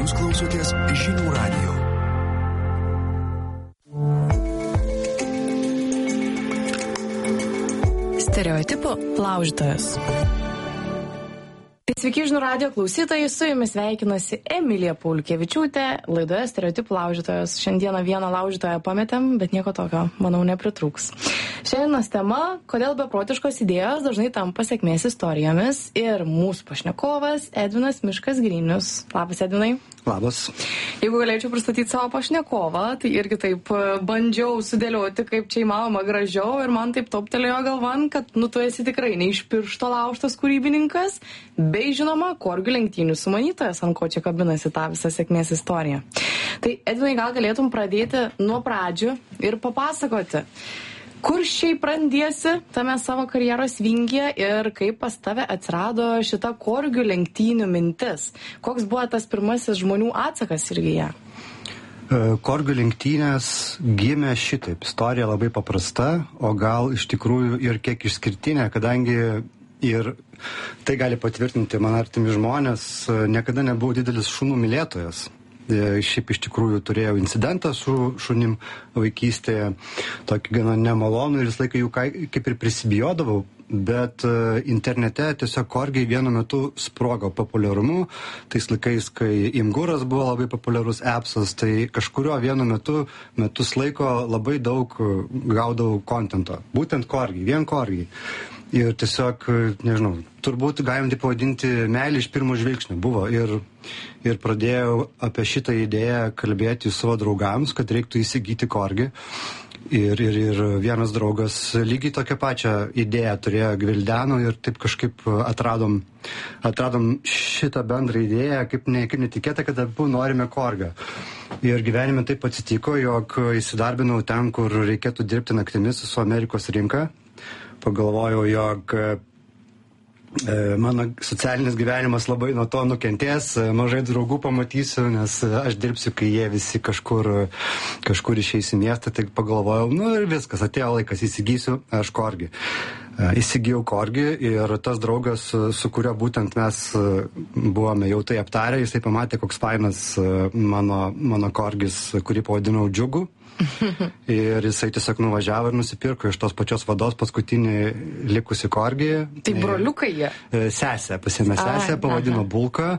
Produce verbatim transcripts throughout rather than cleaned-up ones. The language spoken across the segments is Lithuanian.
Jūs klausotės Žinių radijo. Stereotipų laužytojas. Sveiki Žinių radijo klausytojai, su jumis sveikinasi Emilija Paulkevičiūtė, laidoje Stereotipų laužytojas. Šiandieną vieną laužytoją pametėm, bet nieko tokio, manau, nepritrūks. Šiandienos tema, kodėl beprotiškos idėjos dažnai tampa sėkmės istorijomis, ir mūsų pašnekovas Edvinas Miškas Grinius. Labas, Edvinai. Labas. Jeigu galėčiau pristatyti savo pašnekovą, tai irgi taip bandžiau sudėlioti, kaip čia įmanoma gražiau, ir man taip toptelėjo galvan, kad nu tu esi tikrai ne iš piršto laužtas kūrybininkas, bei žinoma, korgių lenktynių sumanytojas, ant ko čia kabinasi tą visą sėkmės istoriją. Tai Edvinai, gal galėtum pradėti nuo pradžių ir papasakoti, kur šiaip randiesi tame savo karjeros vingyje ir kaip pas tave atsirado šita korgių lenktynių mintis? Koks buvo tas pirmasis žmonių atsakas irgi ją? Korgių lenktynės gimė šitaip. Istorija labai paprasta, o gal iš tikrųjų ir kiek išskirtinė, kadangi ir tai gali patvirtinti man artimi žmonės, niekada nebuvau didelis šunų mylėtojas. Šiaip iš tikrųjų turėjau incidentą su šunim vaikystėje, tokį gana nemalonų, ir vis laiką jų kaip ir prisibijodavau, bet internete tiesiog korgiai vienu metu sprogo populiarumu. Tais laikais, kai Imguras buvo labai populiarus appsas, tai kažkurio vienu metu, metus laiko labai daug gaudavau kontento. Būtent korgiai, vien korgiai. Ir tiesiog, nežinau, turbūt galim tai pavadinti meilė iš pirmo žvilgsnio buvo. Ir, ir pradėjau apie šitą idėją kalbėti savo draugams, kad reiktų įsigyti korgį. Ir, ir, ir vienas draugas lygiai tokią pačią idėją turėjo, gvildeno, ir taip kažkaip atradom, atradom šitą bendrą idėją, kaip, ne, kaip netikėta, kad abu norime korgą. Ir gyvenime taip atsitiko, jog įsidarbinau ten, kur reikėtų dirbti naktimis su Amerikos rinka. Pagalvojau, jog e, mano socialinis gyvenimas labai nuo to nukentės, mažai draugų pamatysiu, nes aš dirbsiu, kai jie visi kažkur, kažkur išeis į miestą, tai pagalvojau, nu ir viskas, atėjo laikas, įsigysiu aš korgį. E, įsigijau korgį, ir tas draugas, su kurio būtent mes buvome jau tai aptarę, jisai pamatė, koks fainas mano, mano korgis, kurį pavadinau Džiugu. Ir jisai tiesiog nuvažiavo ir nusipirko iš tos pačios vados paskutinį likusi korgį. Tai broliukai jie? Sesė, pasiėmė sesę, pavadino Bulką.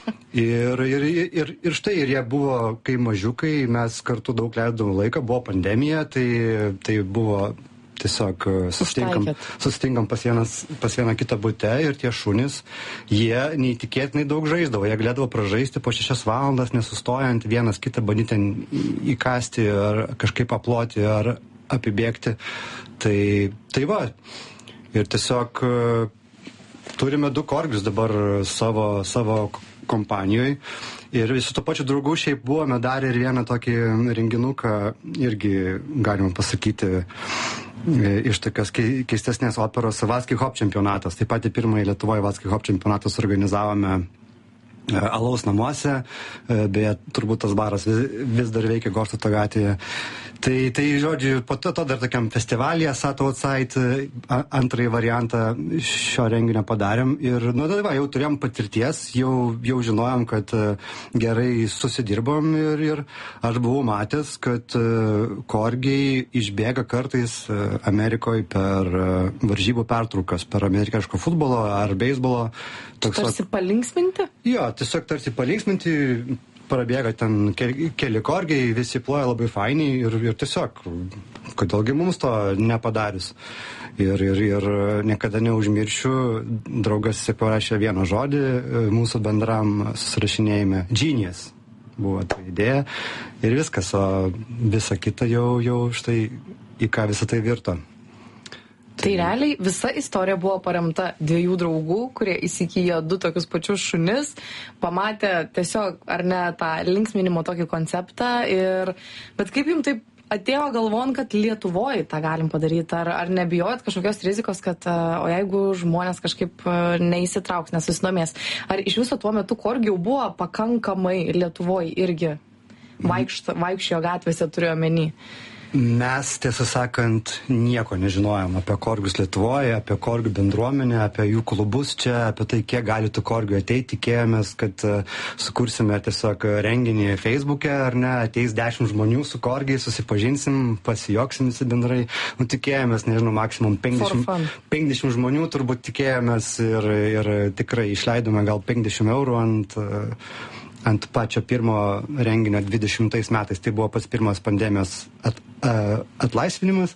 Ir, ir, ir, ir štai, ir jie buvo, kai mažiukai, mes kartu daug leidom laiką, buvo pandemija, tai, tai buvo tiesiog susitinkam, susitinkam pas, vienas, pas vieną kitą bute, ir tie šunys, jie neįtikėtinai daug žaisdavo. Jie galėdavo pražaisti po šešias valandas, nesustojant, vienas kitą bandyti įkasti, ar kažkaip aploti, ar apibėgti. Tai, tai va. Ir tiesiog turime du korgius dabar savo, savo kompanijoje. Ir su to pačiu draugu šiaip buvome darę ir vieną tokį renginuką, irgi galima pasakyti, iš tokios keistesnės operos Vatski Hop čempionatas. Taip pat pirmąjį Lietuvoje Vatski Hop čempionatas organizavome Alaus namuose, beje, turbūt tas baras vis, vis dar veikia Gorstuto gatvėje. Tai, tai žodžiu, po to, to dar tokiam festivalyje Sat Outside antrąjį variantą šio renginio padarėm, ir nu, tai va, jau turėjom patirties, jau, jau žinojom, kad gerai susidirbom, ir, ir aš buvau matęs, kad korgiai išbėga kartais Amerikoje per varžybų pertraukas, per amerikiško futbolo ar beisbolo. Toks, tarsi palinksminti? Jo, tiesiog tarsi palinksminti, prabėga ten keli, keli korgiai, visi ploja labai fainiai, ir, ir tiesiog, kodėlgi mums to nepadarius. Ir, ir, ir niekada neužmiršiu, draugas parašė vieną žodį mūsų bendram susirašinėjime. Genius buvo ta idėja, ir viskas, o visa kita jau, jau štai į ką visą tai virto. Tai realiai visa istorija buvo paremta dviejų draugų, kurie įsigijo du tokius pačius šunis, pamatė tiesiog, ar ne, tą linksminimo tokį konceptą. Ir, bet kaip jums taip atėjo galvon, kad Lietuvoje tą galim padaryti? Ar, ar nebijojat kažkokios rizikos, kad o jeigu žmonės kažkaip neįsitrauks, nesusidomės? Ar iš viso tuo metu korgių buvo pakankamai Lietuvoje irgi vaikšto, vaikščiojo gatvėse, turiu omeny? Mes, tiesą sakant, nieko nežinojom apie korgius Lietuvoje, apie korgių bendruomenę, apie jų klubus čia, apie tai, kiek gali tų korgių ateiti. Tikėjomės, kad sukursime tiesiog renginį Facebook'e, ar ne, ateis dešimt žmonių su korgiai, susipažinsim, pasijoksim visi bendrai. Nu, tikėjomės, nežinau, maksimum penkiasdešimt žmonių turbūt tikėjomės ir, ir tikrai išleidome gal penkiasdešimt eurų ant... ant pačio pirmo renginio dvidešimtais metais. Tai buvo pats pirmas pandemijos at, atlaisvinimas.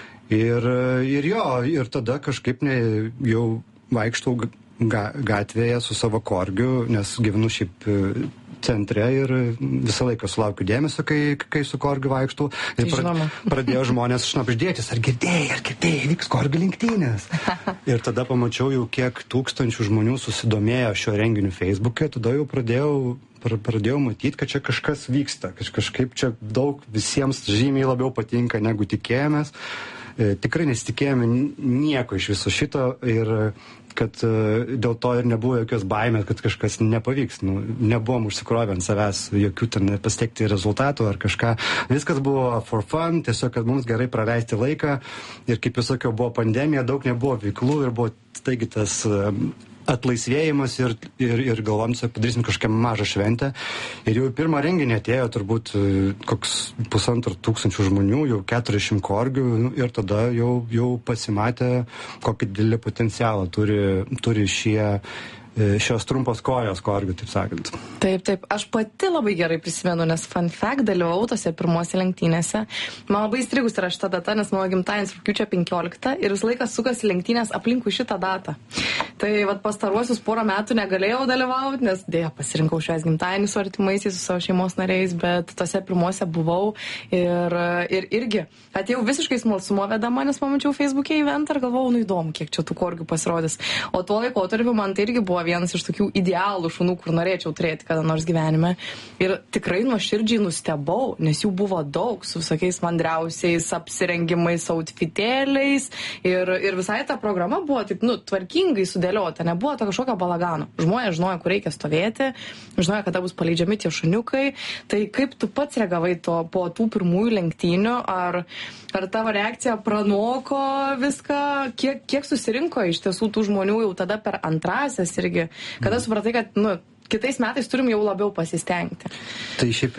Ir, ir jo, ir tada kažkaip ne, jau vaikštau ga, gatvėje su savo korgiu, nes gyvenu šiaip centre ir visą laiką sulaukiu dėmesio, kai, kai su korgiu vaikštau. Ir pra, pradėjo žmonės šnabždėtis, ar girdėjai, ar girdėjai, vyks korgių lenktynės. Ir tada pamačiau jau, kiek tūkstančių žmonių susidomėjo šio renginiu Facebook'e, tada jau pradėjau pradėjau matyti, kad čia kažkas vyksta, kad kažkaip čia daug visiems žymiai labiau patinka, negu tikėjomės. E, tikrai nesitikėjome nieko iš viso šito ir kad e, dėl to ir nebuvo jokios baimės, kad kažkas nepavyks. Nu, nebuvom užsikrovę ant savęs jokių ten pasiekti rezultatų ar kažką. Viskas buvo for fun, tiesiog, kad mums gerai praleisti laiką. Ir kaip jūs sakiau, buvo pandemija, daug nebuvo veiklų ir buvo taigi tas... E, atlaisvėjimas ir, ir, ir galvom, padarysim kažkokią mažą šventę. Ir jau pirmą renginį atėjo turbūt koks pusantro tūkstančių žmonių, jau keturiasdešimt korgių ir tada jau, jau pasimatė, kokį didelį potencialą turi, turi šie šios trumpos kojos korgių, taip sakant. Taip, taip. Aš pati labai gerai prisimenu, nes fun fact, dalyvavau tose pirmose lenktynėse. Man labai įstrigus yra šita data, nes mano gimtadienis rugpjūčio penkioliktą ir visą laiką sukasi lenktynės aplinkui šitą datą. Tai vat pastaruosius porą metų negalėjau dalyvauti, nes dėja pasirinkau švęs gimtadienį su artimaisiais, su savo šeimos nariais, bet tose pirmose buvau ir, ir irgi atėjau visiškai smalsumo vedama, nes pamačiau Facebook'e eventą ir galvojau, nu įdomu, kiek čia tų korgių pasirodys. O tuo laikotarpiu man tai irgi buvo vienas iš tokių idealų šunų, kur norėčiau turėti kada nors gyvenime. Ir tikrai nuoširdžiai nustebau, nes jų buvo daug, su visokiais mandriausiais apsirengimais, outfitėliais. Ir, ir visai ta programa buvo taip, nu, tvarkingai sudėliota, nebuvo to kažkokio balagano. Žmonės žinojo, kur reikia stovėti, žinojo, kada bus paleidžiami tie šuniukai. Tai kaip tu pats reagavai to, po tų pirmųjų lenktynių, ar, ar tavo reakcija pranoko viską, kiek, kiek susirinko iš tiesų tų žmonių jau tada per antrasias irgi, kada supratai, kad, nu, kitais metais turim jau labiau pasistengti. Tai šiaip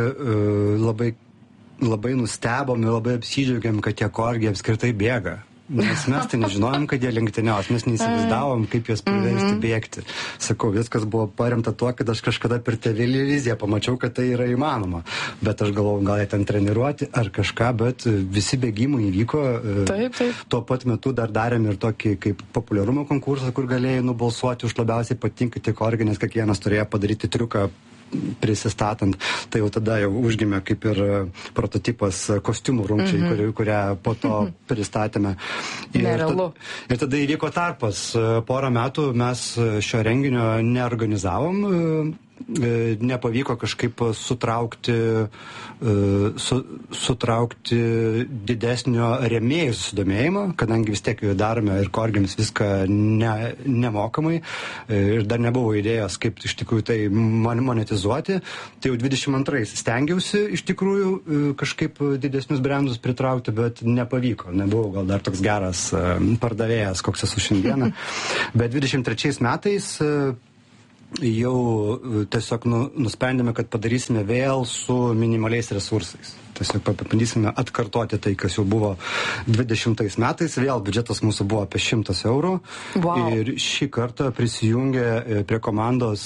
labai, labai nustebom ir labai apsidžiaugiam, kad tie korgiai apskritai bėga. Nes mes tai nežinojom, kad jie lenktyniaus, mes neįsivaizdavom, kaip juos priversti bėgti. Sakau, viskas buvo paremta tuo, kad aš kažkada per televiziją pamačiau, kad tai yra įmanoma. Bet aš galvojau, gal jie ten treniruoti ar kažką, bet visi bėgimai įvyko. Taip, taip. Tuo pat metu dar darėm ir tokį kaip populiarumo konkursą, kur galėjai nubalsuoti už labiausiai patinkantį korgį, nes kiekvienas turėjo padaryti triuką prisistatant, tai jau tada jau užgimė kaip ir prototipas kostiumų rungčiai, mm-hmm. kuri, kurią po to pristatėme. Ir, ta, ir tada įvyko tarpas. Porą metų mes šio renginio neorganizavom, nepavyko kažkaip sutraukti, su, sutraukti didesnio rėmėjų susidomėjimo, kadangi vis tiek darome ir korgiams viską ne, nemokamai ir dar nebuvo idėjos, kaip iš tikrųjų tai monetizuoti. Tai jau dvidešimt antrais stengiausi iš tikrųjų kažkaip didesnius brandus pritraukti, bet nepavyko. Nebuvau gal dar toks geras pardavėjas, koks esu šiandieną. Bet dvidešimt trečiais metais jau tiesiog nu, nusprendėme, kad padarysime vėl su minimaliais resursais. Tiesiog pabandysime atkartoti tai, kas jau buvo dvidešimtais metais. Vėl biudžetas mūsų buvo apie šimtas eurų. Wow. Ir šį kartą prisijungė prie komandos,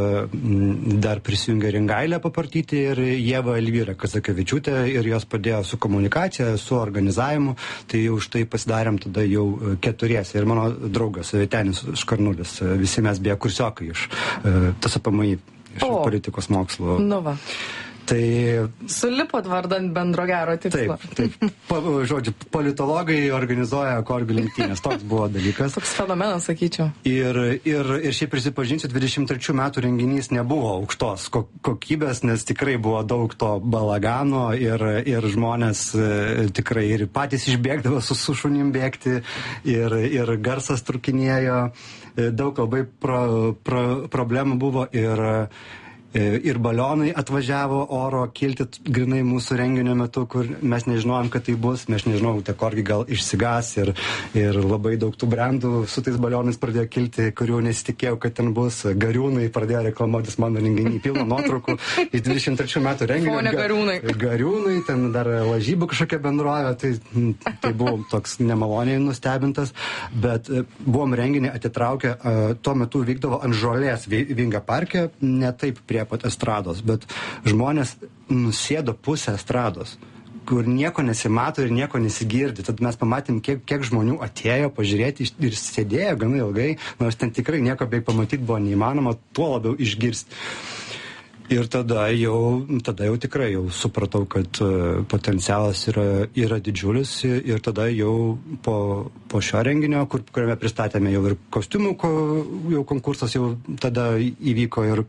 dar prisijungė Ringailė Papartyti ir Ieva Elvyra Kazakevičiūtė ir jos padėjo su komunikacija, su organizavimu. Tai už tai pasidarėm tada jau keturiese. Ir mano draugas Vytenis Škarnulis. Visi mes beje kursiokai iš T S P M I, iš o, politikos mokslo. Nu va. Tai... Sulipot vardant bendro gero tikslo. Taip, taip. Pa, žodžiu, politologai organizuoja korgių lenktynės. Toks buvo dalykas. Toks fenomenas, sakyčiau. Ir, ir, ir šiaip prisipažinsiu, dvidešimt trečių metų renginys nebuvo aukštos kokybės, nes tikrai buvo daug to balagano ir, ir žmonės tikrai ir patys išbėgdavo su, su šunim bėgti ir, ir garsas trukinėjo. Daug labai pro, pro, problemų buvo ir Ir balionai atvažiavo oro kilti grinai mūsų renginio metu, kur mes nežinojom, kad tai bus, mes nežinojom, tie korgi gal išsigas ir, ir labai daug tų brandų su tais balionais pradėjo kilti, kurių nesitikėjau, kad ten bus. Gariūnai pradėjo reklamuotis mano renginį, pilno nuotraukų iš dvidešimt trečių metų renginio. Fone Gariūnai. Gariūnai, ten dar lažybų kažkokia bendrovė, tai, tai buvo toks nemaloniai nustebintas, bet buvom renginį atitraukę, tuo metu vykdavo ant žolės Vingio parke, ne taip prie pat estrados, bet žmonės nusėdo pusę estrados, kur nieko nesimato ir nieko nesigirdi. Tad mes pamatėm, kiek, kiek žmonių atėjo pažiūrėti ir sėdėjo gana ilgai, nors ten tikrai nieko beveik pamatyti buvo neįmanoma, tuo labiau išgirsti. Ir tada jau, tada jau tikrai jau supratau, kad uh, potencialas yra, yra didžiulis ir tada jau po, po šio renginio, kur, kuriame pristatėme jau ir kostiumų ko, jau konkursas jau tada įvyko ir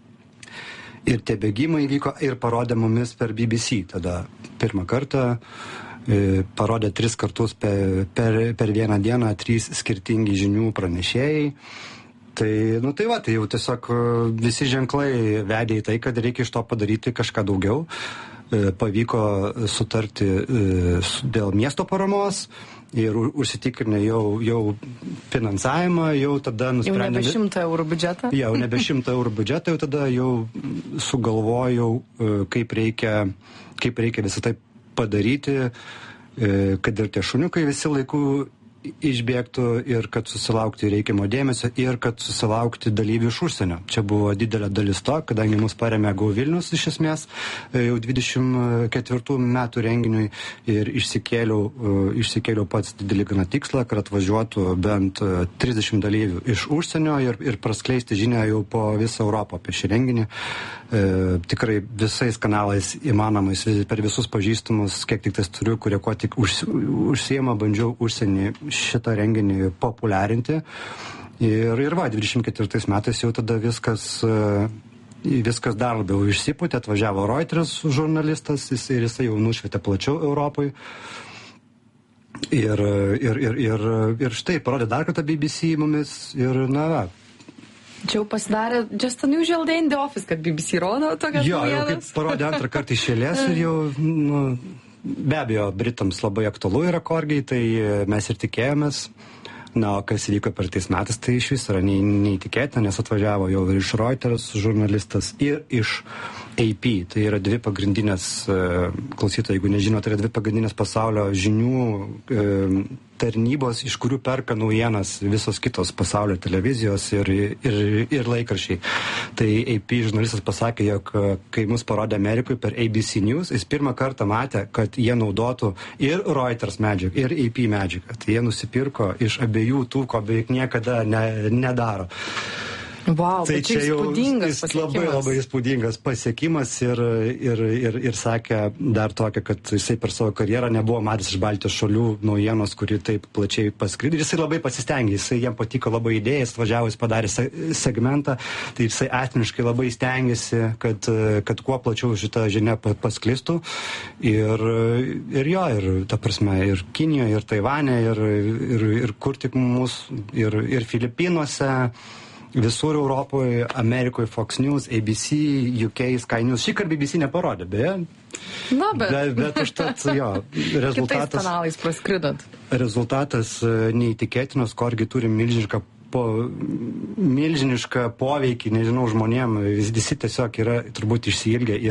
Ir tie bėgimai įvyko ir parodė mumis per B B C. Tada pirmą kartą e, parodė tris kartus per, per, per vieną dieną trys skirtingi žinių pranešėjai. Tai, nu tai va, tai jau tiesiog visi ženklai vedė į tai, kad reikia iš to padaryti kažką daugiau. E, pavyko sutarti e, dėl miesto paramos. Ir užsitikrinę jau, jau finansavimą, jau tada nusprendėme... Jau nebe šimtą eurų biudžetą? Jau nebe šimtą eurų biudžetą, jau tada jau sugalvojau, kaip reikia, kaip reikia visą tai padaryti, kad ir tie šuniukai visi laiku išbėgtų ir kad susilaukti reikiamo dėmesio ir kad susilaukti dalyvių iš užsienio. Čia buvo didelė dalis to, kadangi mus paremė Go Vilnius iš esmės jau dvidešimt ketvirtų metų renginiui ir išsikėliau, išsikėliau pats didelį gana tikslą, kad atvažiuotų bent trisdešimt dalyvių iš užsienio ir, ir praskleisti žinią jau po visą Europą apie šį renginį. E, tikrai visais kanalais įmanomais, per visus pažįstamus, kiek tik tais turiu, kurie ko tik už, užsiema, bandžiau užsienį šitą renginį populiarinti. Ir, ir va, dvidešimt ketvirtais metais jau tada viskas, viskas dar labiau išsipūtė, atvažiavo Reuters žurnalistas jis, ir jisai jau nušvietė plačiau Europai. Ir, ir, ir, ir, ir štai, parodė dar kartą B B C mumis ir na va. Čia jau pasidarė just unusual day in the office, kad B B C rodo tokias jo, naujienas. Jo, jau kaip parodė antrą kartą iš eilės ir jau, nu, be abejo, Britams labai aktualu yra korgiai, tai mes ir tikėjomės. Na, o kas įvyko per tais metais, tai iš vis yra neįtikėtina, nes atvažiavo jau ir iš Reuters žurnalistas ir iš A P. Tai yra dvi pagrindinės, klausytojai, jeigu nežino, tai yra dvi pagrindinės pasaulio žinių tarnybos, iš kurių perka naujienas visos kitos pasaulio televizijos ir, ir, ir laikraščiai. Tai A P žurnalistas pasakė, jog kai mus parodė Amerikoje per A B C News, jis pirmą kartą matė, kad jie naudotų ir Reuters medžiagą, ir A P medžiagą. Tai jie nusipirko iš abiejų tų, ko beveik niekada ne, nedaro. Wow, tai čia jau jis labai labai įspūdingas pasiekimas ir, ir, ir, ir sakė dar tokia, kad jisai per savo karjerą nebuvo matęs iš Baltijos šalių naujienos, kuri taip plačiai paskrido. Ir jisai labai pasistengė, jisai jam patiko labai idėja, jis važiavo, jis padarė segmentą, tai jisai asmeniškai labai stengiasi, kad, kad kuo plačiau šita žinia pasklistų. Ir, ir jo, ir ta prasme, ir Kinijoje, ir Taivane, ir, ir, ir kur tik mūsų, ir, ir Filipinuose, visur Europoje, Amerikoje, Fox News, A B C, U K, Sky News. Šį kartą B B C neparodė, beje. Na, bet... Bet, bet užtat, jo, rezultatas... Kitais kanalais praskridot. Rezultatas neįtikėtinas, korgi turi milžinišką, po, milžinišką poveikį, nežinau, žmonėm. Visi tiesiog yra turbūt išsiilgę.